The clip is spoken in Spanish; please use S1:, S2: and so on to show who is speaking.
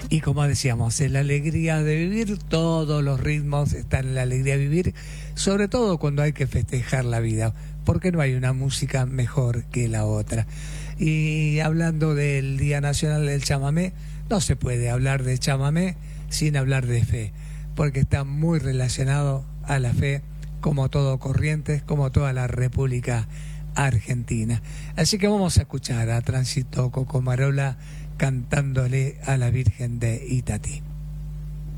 S1: Y como decíamos, en la alegría de vivir, todos los ritmos están en la alegría de vivir, sobre todo cuando hay que festejar la vida, porque no hay una música mejor que la otra. Y hablando del Día Nacional del Chamamé, no se puede hablar de chamamé sin hablar de fe, porque está muy relacionado a la fe, como todo Corrientes, como toda la República Argentina. Así que vamos a escuchar a Tránsito Cocomarola cantándole a la Virgen de Itatí.